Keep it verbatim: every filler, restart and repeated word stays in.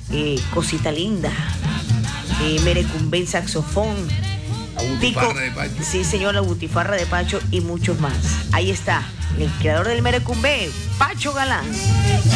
eh, Cosita Linda, eh, Merecumbe en saxofón, La Butifarra de Pacho. Sí, señor, la Butifarra de Pacho y muchos más. Ahí está, el creador del Merecumbe, Pacho Galán.